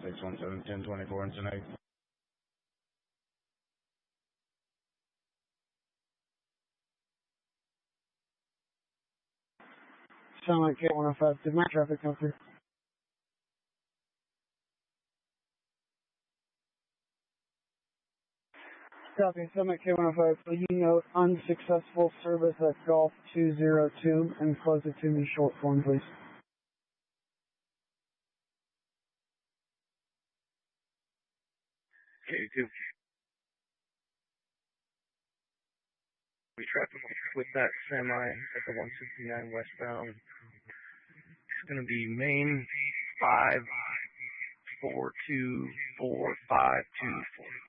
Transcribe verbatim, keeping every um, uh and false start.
six one seven, ten twenty-four in tonight. Summit K one oh five, did my traffic come through? Copy, Summit K one oh five, will you note unsuccessful service at Golf two zero two and close it to me short form, please? K two. We traffic with that semi at the one sixty-nine westbound. It's going to be main five four two four five two four.